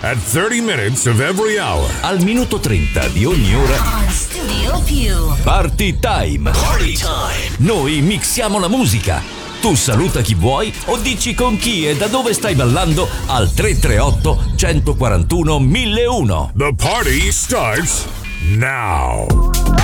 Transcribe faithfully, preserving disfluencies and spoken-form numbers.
At thirty minutes of every hour. Al minuto trenta di ogni ora. Studio Più. Party time. Party time. Noi mixiamo la musica. Tu saluta chi vuoi o dici con chi e da dove stai ballando al tre tre otto, uno quattro uno, mille uno. The party starts now.